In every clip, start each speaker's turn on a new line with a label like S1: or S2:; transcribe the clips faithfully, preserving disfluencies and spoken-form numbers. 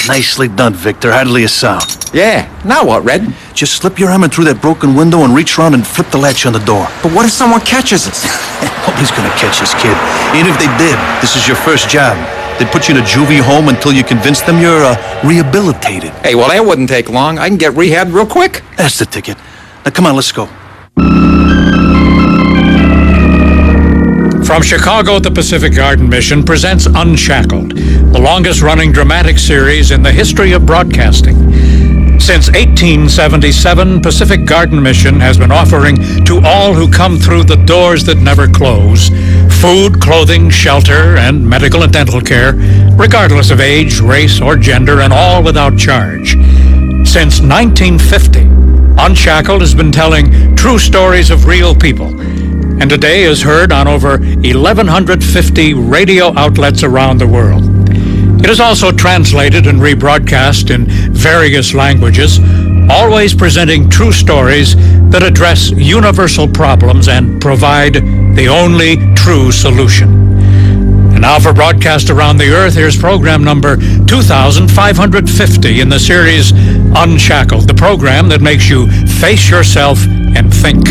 S1: Nicely done, Victor. Hardly a sound.
S2: Yeah. Now what, Red?
S1: Just slip your arm in through that broken window and reach around and flip the latch on the door.
S2: But what if someone catches us?
S1: Nobody's gonna catch us, kid. Even if they did, this is your first job. They'd put you in a juvie home until you convince them you're uh, rehabilitated.
S2: Hey, well, that wouldn't take long. I can get rehabbed real quick.
S1: That's the ticket. Now, come on, let's go.
S3: From Chicago, the Pacific Garden Mission presents Unshackled, the longest-running dramatic series in the history of broadcasting. Since eighteen seventy-seven, Pacific Garden Mission has been offering to all who come through the doors that never close food, clothing, shelter, and medical and dental care, regardless of age, race, or gender, and all without charge. Since nineteen fifty, Unshackled has been telling true stories of real people, and today is heard on over eleven fifty radio outlets around the world. It is also translated and rebroadcast in various languages, always presenting true stories that address universal problems and provide the only true solution. And now for broadcast around the earth, here's program number two thousand five hundred fifty in the series Unshackled, the program that makes you face yourself and think.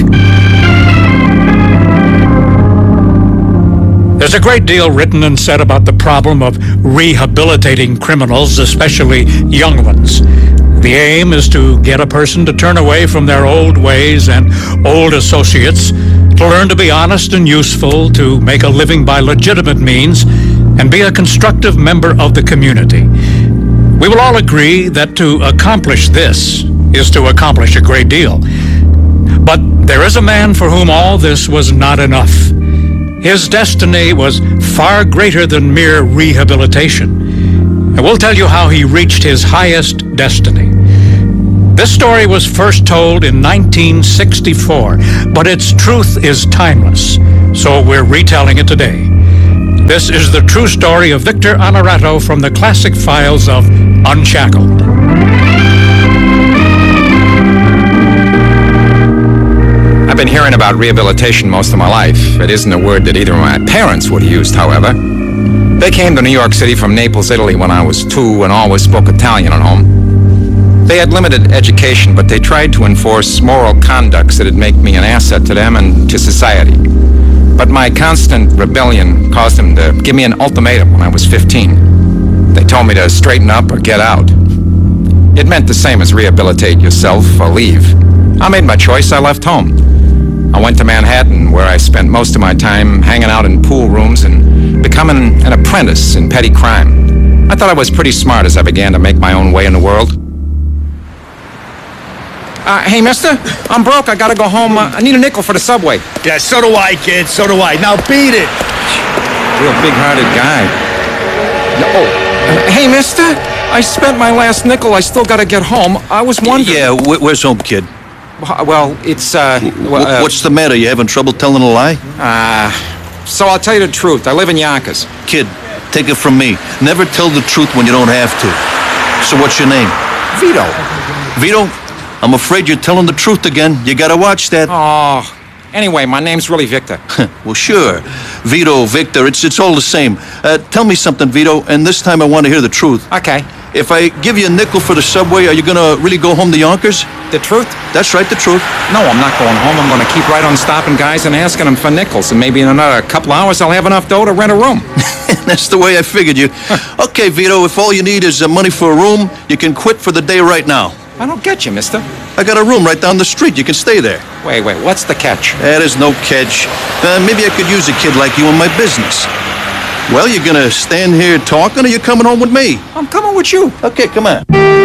S3: There's a great deal written and said about the problem of rehabilitating criminals, especially young ones. The aim is to get a person to turn away from their old ways and old associates, to learn to be honest and useful, to make a living by legitimate means, and be a constructive member of the community. We will all agree that to accomplish this is to accomplish a great deal. But there is a man for whom all this was not enough. His destiny was far greater than mere rehabilitation. And we'll tell you how he reached his highest destiny. This story was first told in nineteen sixty-four, but its truth is timeless, so we're retelling it today. This is the true story of Victor Honorato from the classic files of Unshackled.
S2: I've been hearing about rehabilitation most of my life. It isn't a word that either of my parents would have used, however. They came to New York City from Naples, Italy when I was two and always spoke Italian at home. They had limited education, but they tried to enforce moral conducts that'd make me an asset to them and to society. But my constant rebellion caused them to give me an ultimatum when I was fifteen. They told me to straighten up or get out. It meant the same as rehabilitate yourself or leave. I made my choice. I left home. I went to Manhattan, where I spent most of my time hanging out in pool rooms and becoming an apprentice in petty crime. I thought I was pretty smart as I began to make my own way in the world. Uh, hey, mister, I'm broke. I gotta go home. Uh, I need a nickel for the subway.
S4: Yeah, so do I, kid. So do I. Now beat it.
S2: Real big-hearted guy. Oh, uh, hey, mister, I spent my last nickel. I still gotta get home. I was wondering...
S1: Yeah, wh- where's home, kid?
S2: Well, it's, uh... Well, uh
S1: What's the matter? You having trouble telling a lie?
S2: Uh, so I'll tell you the truth. I live in Yonkers.
S1: Kid, take it from me. Never tell the truth when you don't have to. So what's your name?
S2: Vito.
S1: Vito? I'm afraid you're telling the truth again. You gotta watch that.
S2: Oh, anyway, my name's really Victor.
S1: Well, sure. Vito, Victor, it's it's all the same. Uh, tell me something, Vito, and this time I want to hear the truth.
S2: Okay.
S1: If I give you a nickel for the subway, are you gonna really go home to Yonkers?
S2: The truth?
S1: That's right, the truth.
S2: No, I'm not going home. I'm gonna keep right on stopping guys and asking them for nickels, and maybe in another couple hours I'll have enough dough to rent a room.
S1: That's the way I figured you. Okay, Vito, if all you need is uh, money for a room, you can quit for the day right now.
S2: I don't get you, mister.
S1: I got a room right down the street. You can stay there.
S2: Wait, wait, what's the catch?
S1: Eh, there's no catch. Uh, maybe I could use a kid like you in my business. Well, you're gonna stand here talking, or you coming home with me?
S2: I'm coming with you.
S1: Okay, come on.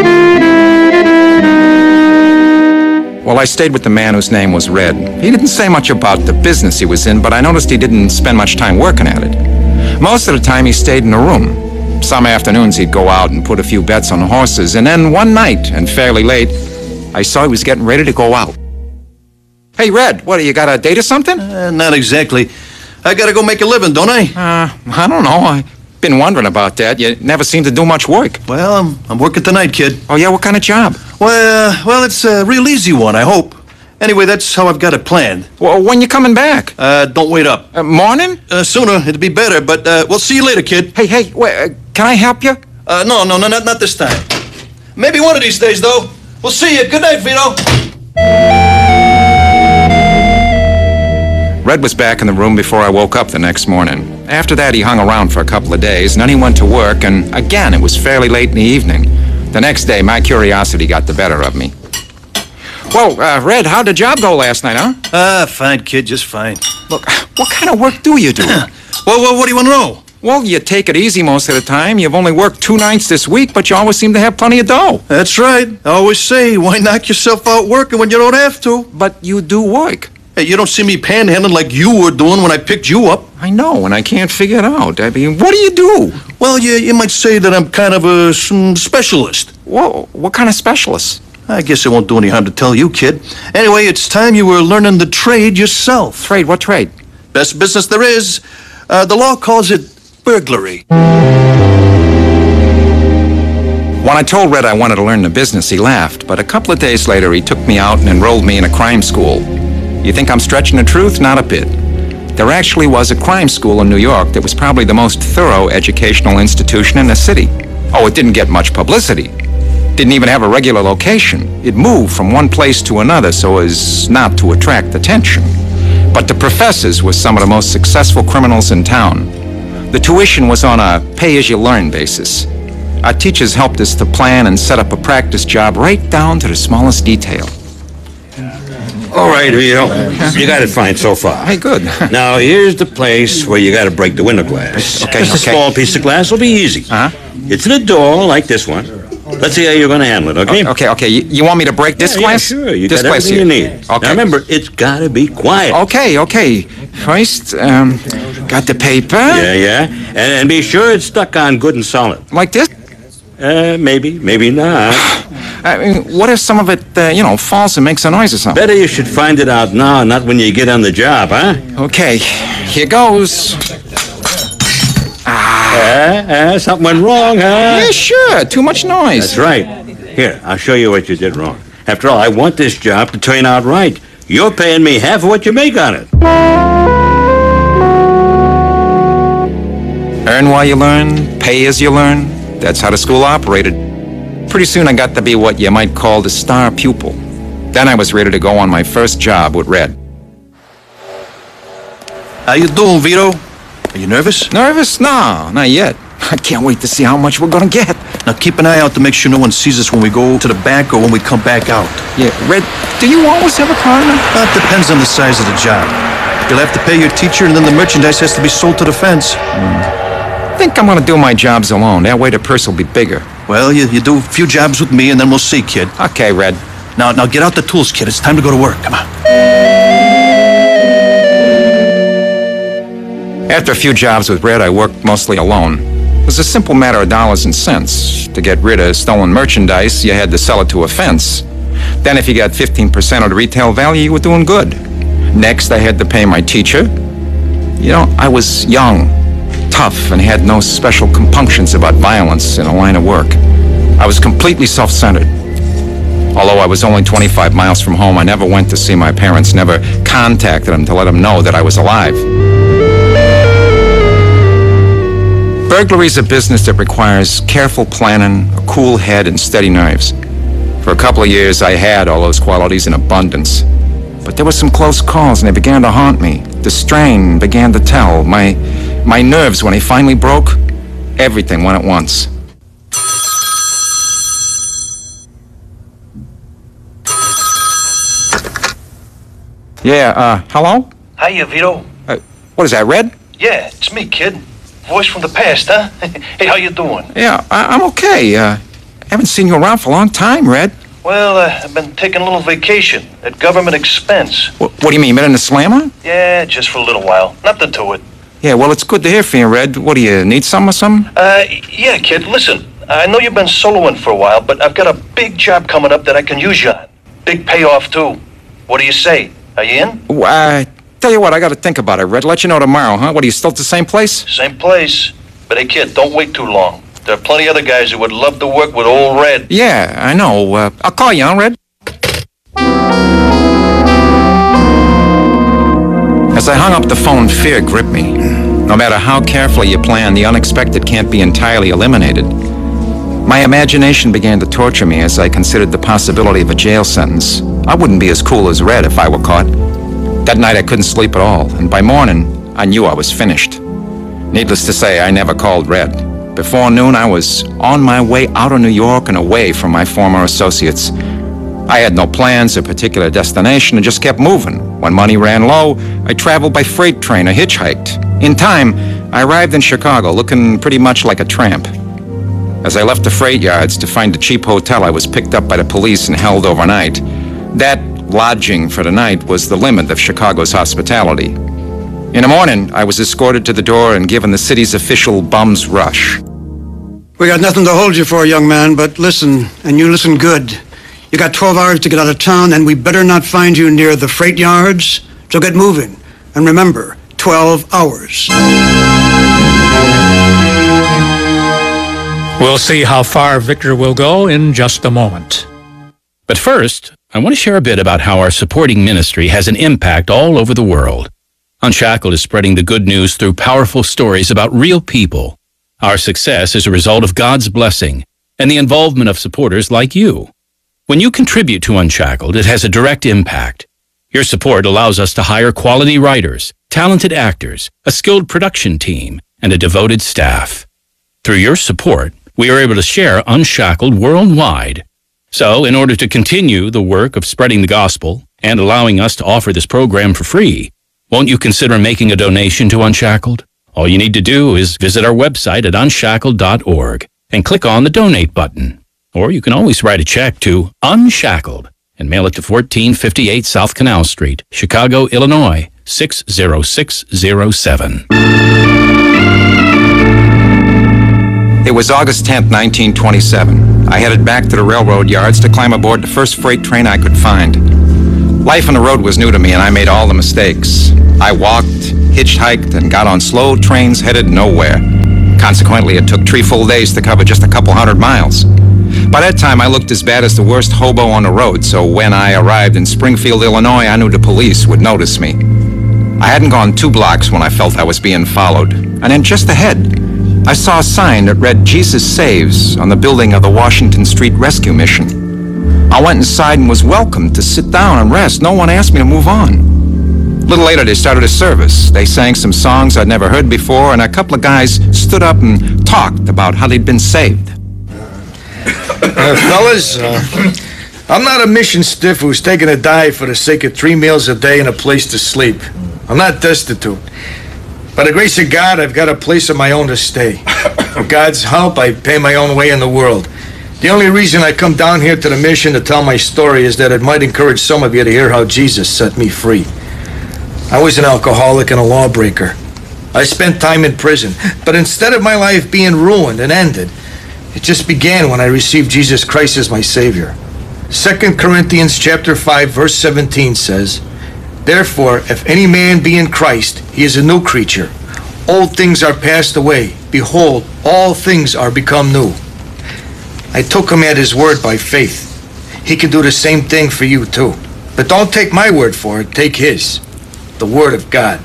S2: Well, I stayed with the man whose name was Red. He didn't say much about the business he was in, but I noticed he didn't spend much time working at it. Most of the time, he stayed in a room. Some afternoons, he'd go out and put a few bets on horses, and then one night, and fairly late, I saw he was getting ready to go out. Hey, Red, what, you got a date or something?
S1: Uh, not exactly. I gotta go make a living, don't I?
S2: Uh, I don't know. I've been wondering about that. You never seem to do much work.
S1: Well, I'm, I'm working tonight, kid.
S2: Oh, yeah? What kind of job?
S1: Well, uh, well, it's a real easy one, I hope. Anyway, that's how I've got it planned.
S2: Well, when you coming back?
S1: Uh, don't wait up.
S2: Uh, morning?
S1: Uh, sooner, it'd be better, but uh, we'll see you later, kid.
S2: Hey, hey, wait, uh, can I help you?
S1: Uh, no, no, no, not, not this time. Maybe one of these days, though. We'll see you. Good night, Vito.
S2: Red was back in the room before I woke up the next morning. After that, he hung around for a couple of days, and then he went to work, and again, it was fairly late in the evening. The next day, my curiosity got the better of me. Well, uh, Red, how'd the job go last night, huh?
S1: Ah, fine, kid, just fine.
S2: Look, what kind of work do you do?
S1: well, well, what do you want to know?
S2: Well, you take it easy most of the time. You've only worked two nights this week, but you always seem to have plenty of dough.
S1: That's right. I always say, why knock yourself out working when you don't have to?
S2: But you do work.
S1: Hey, you don't see me panhandling like you were doing when I picked you up.
S2: I know, and I can't figure it out. I mean, what do you do?
S1: Well, you, you might say that I'm kind of a some specialist.
S2: Whoa, what kind of specialist?
S1: I guess it won't do any harm to tell you, kid. Anyway, it's time you were learning the trade yourself.
S2: Trade? What trade?
S1: Best business there is. Uh, the law calls it burglary.
S2: When I told Red I wanted to learn the business, he laughed. But a couple of days later, he took me out and enrolled me in a crime school. You think I'm stretching the truth? Not a bit. There actually was a crime school in New York that was probably the most thorough educational institution in the city. Oh, it didn't get much publicity. Didn't even have a regular location. It moved from one place to another so as not to attract attention. But the professors were some of the most successful criminals in town. The tuition was on a pay-as-you-learn basis. Our teachers helped us to plan and set up a practice job right down to the smallest detail.
S5: All right, Vito. You got it fine so far.
S2: Hey, good.
S5: Now, here's the place where you got to break the window glass.
S2: Okay,
S5: Just a
S2: okay.
S5: small piece of glass will be easy.
S2: Uh-huh.
S5: It's in a door like this one. Let's see how you're going to handle it, okay?
S2: Okay, okay. You, you want me to break this
S5: Yeah,
S2: glass?
S5: Yeah, sure. You
S2: this
S5: got
S2: glass
S5: everything
S2: here.
S5: you need.
S2: Okay.
S5: Now, remember, it's got to be quiet.
S2: Okay, okay. First, um, got the paper.
S5: Yeah, yeah. And, and be sure it's stuck on good and solid.
S2: Like this?
S5: Uh, maybe, maybe not.
S2: I mean, what if some of it, uh, you know, falls and makes a noise or something?
S5: Better you should find it out now, not when you get on the job, huh?
S2: Okay, here goes.
S5: Uh, uh, something went wrong, huh?
S2: Yeah, sure. Too much noise.
S5: That's right. Here, I'll show you what you did wrong. After all, I want this job to turn out right. You're paying me half of what you make on it.
S2: Earn while you learn, pay as you learn. That's how the school operated. Pretty soon I got to be what you might call the star pupil. Then I was ready to go on my first job with Red.
S1: How you doing, Vito? Are you nervous?
S2: Nervous? No, not yet. I can't wait to see how much we're gonna get.
S1: Now keep an eye out to make sure no one sees us when we go to the bank or when we come back out.
S2: Yeah, Red, do you always have a partner?
S1: Well, it depends on the size of the job. You'll have to pay your teacher, and then the merchandise has to be sold to the fence.
S2: I think I'm gonna do my jobs alone. That way the purse will be bigger.
S1: Well, you, you do a few jobs with me, and then we'll see, kid.
S2: Okay, Red.
S1: Now, now get out the tools, kid. It's time to go to work. Come on.
S2: After a few jobs with Red, I worked mostly alone. It was a simple matter of dollars and cents. To get rid of stolen merchandise, you had to sell it to a fence. Then if you got fifteen percent of the retail value, you were doing good. Next, I had to pay my teacher. You know, I was young, tough, and had no special compunctions about violence in a line of work. I was completely self-centered. Although I was only twenty-five miles from home, I never went to see my parents, never contacted them to let them know that I was alive. Burglary's a business that requires careful planning, a cool head, and steady nerves. For a couple of years, I had all those qualities in abundance. But there were some close calls, and they began to haunt me. The strain began to tell. My, my nerves, when they finally broke, everything went at once. Yeah, uh, hello?
S1: Hiya, Vito.
S2: Uh, what is that, Red?
S1: Yeah, it's me, kid. Voice from the past, huh? Hey, how you doing?
S2: Yeah, I, I'm okay. Uh, haven't seen you around for a long time, Red.
S1: Well, uh, I've been taking a little vacation at government expense.
S2: What, what do you mean, been in the slammer?
S1: Yeah, just for a little while. Nothing to it.
S2: Yeah, well, it's good to hear from you, Red. What, do you need some or something?
S1: Uh, yeah, kid, listen. I know you've been soloing for a while, but I've got a big job coming up that I can use you on. Big payoff, too. What do you say? Are you in?
S2: Oh, uh, tell you what, I got to think about it, Red. Let you know tomorrow, huh? What, are you still at the same place?
S1: Same place. But hey, kid, don't wait too long. There are plenty of other guys who would love to work with old Red.
S2: Yeah, I know. Uh, I'll call you, huh, Red? As I hung up the phone, fear gripped me. No matter how carefully you plan, the unexpected can't be entirely eliminated. My imagination began to torture me as I considered the possibility of a jail sentence. I wouldn't be as cool as Red if I were caught. That night I couldn't sleep at all, and by morning I knew I was finished. Needless to say, I never called Red. Before noon I was on my way out of New York and away from my former associates. I had no plans or particular destination and just kept moving. When money ran low, I traveled by freight train or hitchhiked. In time, I arrived in Chicago looking pretty much like a tramp. As I left the freight yards to find a cheap hotel, I was picked up by the police and held overnight. That lodging for the night was the limit of Chicago's hospitality. In the morning, I was escorted to the door and given the city's official bum's rush.
S6: We got nothing to hold you for, young man, but listen, and you listen good. You got twelve hours to get out of town, and we better not find you near the freight yards, so get moving. And remember, twelve hours.
S3: We'll see how far Victor will go in just a moment.
S7: But first, I want to share a bit about how our supporting ministry has an impact all over the world. Unshackled is spreading the good news through powerful stories about real people. Our success is a result of God's blessing and the involvement of supporters like you. When you contribute to Unshackled, it has a direct impact. Your support allows us to hire quality writers, talented actors, a skilled production team, and a devoted staff. Through your support, we are able to share Unshackled worldwide. So, in order to continue the work of spreading the gospel and allowing us to offer this program for free, won't you consider making a donation to Unshackled? All you need to do is visit our website at unshackled dot org and click on the donate button. Or you can always write a check to Unshackled and mail it to fourteen fifty-eight South Canal Street, Chicago, Illinois, six zero six zero seven.
S2: It was August tenth, nineteen twenty-seven. I headed back to the railroad yards to climb aboard the first freight train I could find. Life on the road was new to me, and I made all the mistakes. I walked, hitchhiked, and got on slow trains headed nowhere. Consequently, it took three full days to cover just a couple hundred miles. By that time, I looked as bad as the worst hobo on the road, so when I arrived in Springfield, Illinois, I knew the police would notice me. I hadn't gone two blocks when I felt I was being followed, and then just ahead, I saw a sign that read Jesus Saves on the building of the Washington Street Rescue Mission. I went inside and was welcomed to sit down and rest. No one asked me to move on. A little later, they started a service. They sang some songs I'd never heard before, and a couple of guys stood up and talked about how they'd been saved.
S4: Uh, fellas, uh, I'm not a mission stiff who's taking a dive for the sake of three meals a day and a place to sleep. I'm not destitute. By the grace of God, I've got a place of my own to stay. With God's help, I pay my own way in the world. The only reason I come down here to the mission to tell my story is that it might encourage some of you to hear how Jesus set me free. I was an alcoholic and a lawbreaker. I spent time in prison, but instead of my life being ruined and ended, it just began when I received Jesus Christ as my Savior. Second Corinthians chapter five, verse seventeen says, "Therefore, if any man be in Christ, he is a new creature. Old things are passed away. Behold, all things are become new." I took him at his word by faith. He can do the same thing for you too. But don't take my word for it, take his. The word of God.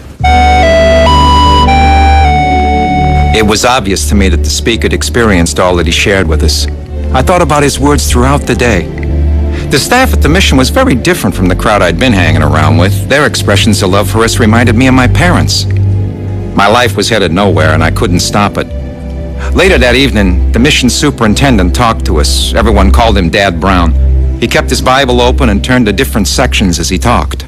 S2: It was obvious to me that the speaker had experienced all that he shared with us. I thought about his words throughout the day. The staff at the mission was very different from the crowd I'd been hanging around with. Their expressions of love for us reminded me of my parents. My life was headed nowhere, and I couldn't stop it. Later that evening, the mission superintendent talked to us. Everyone called him Dad Brown. He kept his Bible open and turned to different sections as he talked.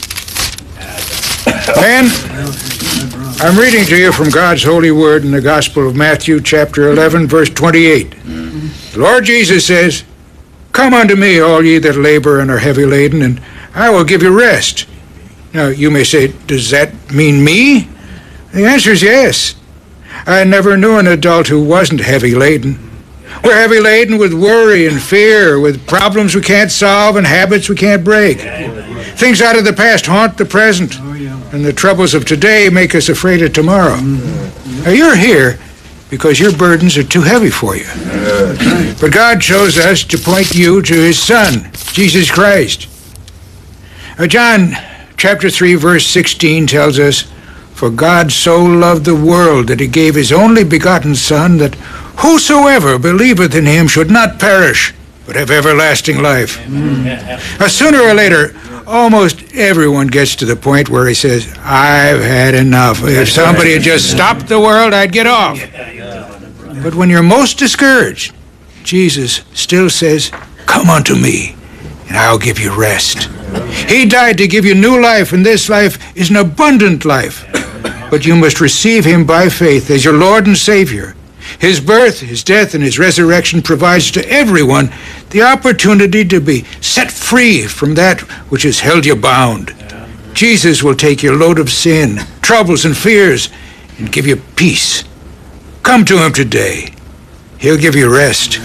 S8: Ben, I'm reading to you from God's holy word in the Gospel of Matthew, chapter eleven, verse twenty-eight. The Lord Jesus says, "Come unto me, all ye that labor and are heavy laden, and I will give you rest." Now, you may say, does that mean me? The answer is yes. I never knew an adult who wasn't heavy laden. We're heavy laden with worry and fear, with problems we can't solve and habits we can't break. Things out of the past haunt the present, and the troubles of today make us afraid of tomorrow. Now, you're here because your burdens are too heavy for you. But God chose us to point you to his Son, Jesus Christ. Now, John chapter three, verse sixteen tells us, For God so loved the world that he gave his only begotten Son, that whosoever believeth in him should not perish, but have everlasting life. Now, sooner or later, almost everyone gets to the point where he says, I've had enough. If somebody had just stopped the world, I'd get off. But when you're most discouraged, Jesus still says, come unto me, and I'll give you rest. He died to give you new life, and this life is an abundant life. But you must receive him by faith as your Lord and Savior. His birth, his death, and his resurrection provides to everyone the opportunity to be set free from that which has held you bound. Jesus will take your load of sin, troubles, and fears and give you peace. Come to him today. He'll give you rest.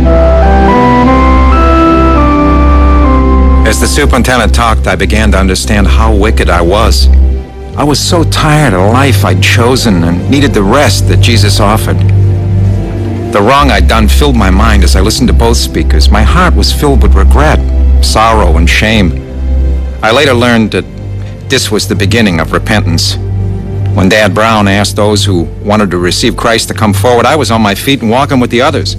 S2: As the superintendent talked, I began to understand how wicked I was. I was so tired of the life I'd chosen and needed the rest that Jesus offered. The wrong I'd done filled my mind as I listened to both speakers. My heart was filled with regret, sorrow, and shame. I later learned that this was the beginning of repentance. When Dad Brown asked those who wanted to receive Christ to come forward, I was on my feet and walking with the others.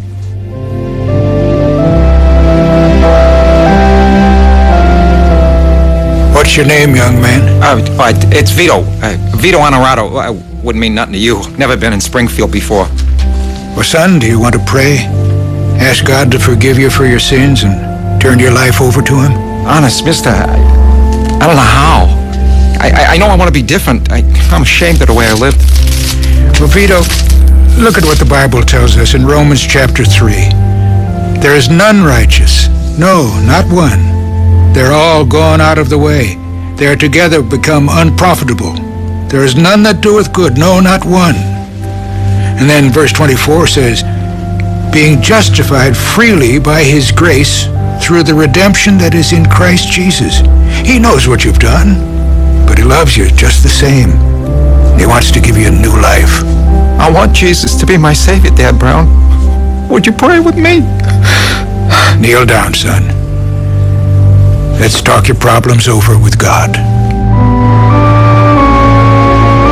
S8: What's your name, young man?
S2: Uh, uh, it's Vito. Uh, Vito Honorato. Uh, wouldn't mean nothing to you. Never been in Springfield before.
S8: Well, son, do you want to pray? Ask God to forgive you for your sins and turn your life over to him?
S2: Honest, mister, I, I don't know how. I, I, I know I want to be different. I, I'm ashamed of the way I lived.
S8: Well, Vito, look at what the Bible tells us in Romans chapter three. There is none righteous. No, not one. They're all gone out of the way. They are together become unprofitable. There is none that doeth good, no, not one. And then verse twenty-four says, being justified freely by his grace through the redemption that is in Christ Jesus. He knows what you've done, but he loves you just the same. He wants to give you a new life.
S2: I want Jesus to be my Savior, Dad Brown. Would you pray with me?
S8: Kneel down, son. Let's talk your problems over with God.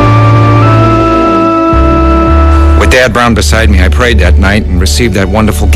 S2: With Dad Brown beside me, I prayed that night and received that wonderful